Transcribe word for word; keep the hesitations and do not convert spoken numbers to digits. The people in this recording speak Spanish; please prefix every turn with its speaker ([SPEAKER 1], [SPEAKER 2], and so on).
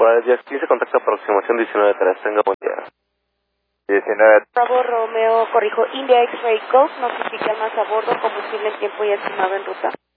[SPEAKER 1] Bravo diez quince, contacto aproximación diecinueve tres, tenga buen día.
[SPEAKER 2] diecinueve.
[SPEAKER 3] Bravo Romeo, corrijo, India X-Ray Golf, notifica más a bordo, combustible en tiempo y estimado en ruta.